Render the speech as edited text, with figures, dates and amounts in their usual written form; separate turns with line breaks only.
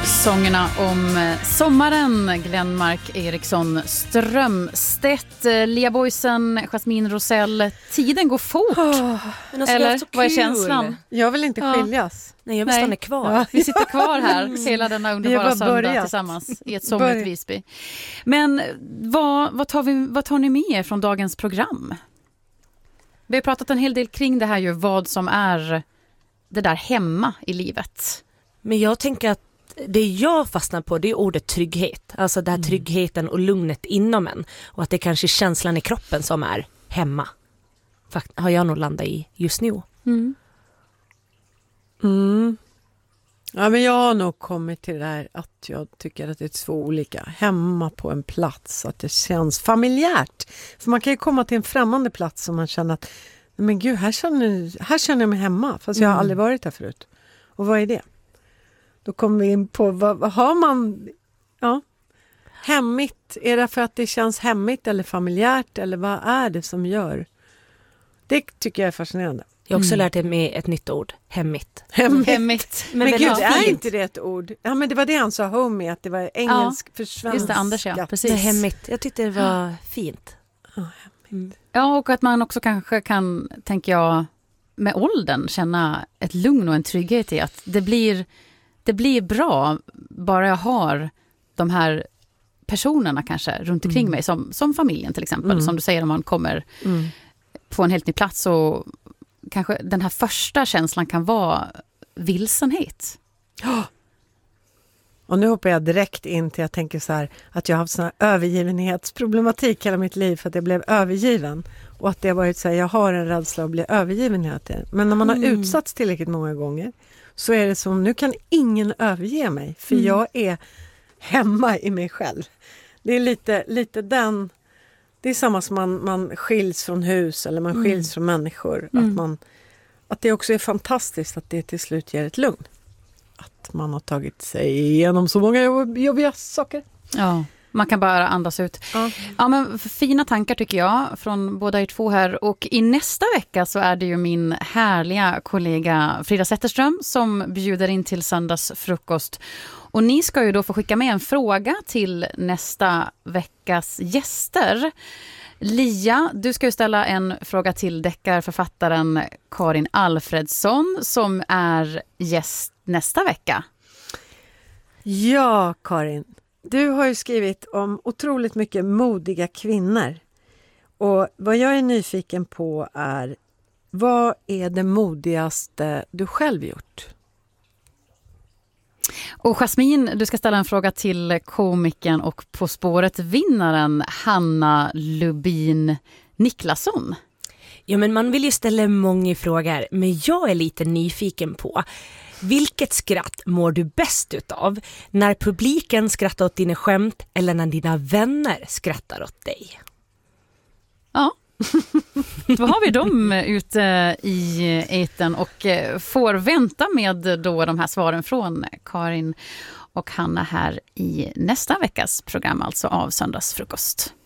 Sångerna om sommaren, Glenmark Eriksson Strömstedt, Lia Boysen, Jasmine Rosell. Tiden går fort. Eller vad är känslan?
Jag vill inte skiljas.
Nej, jag vill stanna kvar.
Ja, vi sitter kvar här hela denna underbara söndag tillsammans i ett somrigt Visby. Men vad tar ni med er från dagens program? Vi har pratat en hel del kring det här, ju vad som är det där hemma i livet.
Men jag tänker att det jag fastnar på, det är ordet trygghet. Alltså den här tryggheten och lugnet inom en. Och att det kanske är känslan i kroppen som är hemma. Har jag nog landat i just nu.
Ja, men jag har nog kommit till det där att jag tycker att det är två olika. Hemma på en plats, att det känns familjärt. För man kan ju komma till en främmande plats som man känner att men gud, här känner jag mig hemma. Fast jag har aldrig varit här förut. Och vad är det? Då kommer vi in på, vad har man? Ja, hemmigt. Är det för att det känns hemmigt eller familjärt? Eller vad är det som gör? Det tycker jag är fascinerande.
Jag har också lärt mig ett nytt ord. Hemmigt.
Hemmigt.
Men gud, är inte det ett ord? Ja, men det var det han sa, homey, att det var engelsk för svenska.
Just det, Anders, ja. Precis.
Det hemmigt. Jag tyckte det var fint.
Ja, och att man också kanske kan, tänker jag, med åldern känna ett lugn och en trygghet i att det blir bra bara jag har de här personerna kanske runt omkring mig, som familjen till exempel, som du säger, om man kommer på en helt ny plats, och kanske den här första känslan kan vara vilsenhet.
Och nu hoppar jag direkt in till, jag tänker så här, att jag har haft sån här övergivenhetsproblematik hela mitt liv för att jag blev övergiven. Och att det har varit så här, jag har en rädsla att bli övergiven hela tiden. Men när man har utsatts tillräckligt många gånger så är det som, nu kan ingen överge mig. För jag är hemma i mig själv. Det är lite den, det är samma som man skiljs från hus eller man skiljs från människor. Att det också är fantastiskt att det till slut ger ett lugn. Att man har tagit sig igenom så många jobbiga saker.
Ja, man kan bara andas ut. Ja, men fina tankar tycker jag från båda er två här. Och i nästa vecka så är det ju min härliga kollega Frida Zetterström som bjuder in till söndagsfrukost. Och ni ska ju då få skicka med en fråga till nästa veckas gäster. Lia, du ska ju ställa en fråga till deckarförfattaren Karin Alfredsson som är gäst nästa vecka.
Ja, Karin. Du har ju skrivit om otroligt mycket modiga kvinnor. Och vad jag är nyfiken på är, vad är det modigaste du själv gjort?
Och Jasmine, du ska ställa en fråga till komikern och På spåret-vinnaren Hanna Lubin Niklasson.
Ja, men man vill ju ställa många frågor, men jag är lite nyfiken på vilket skratt mår du bäst utav? När publiken skrattar åt dina skämt eller när dina vänner skrattar åt dig?
Ja, då har vi dem ute i etern och får vänta med då de här svaren från Karin och Hanna här i nästa veckas program, alltså av Söndagsfrukost.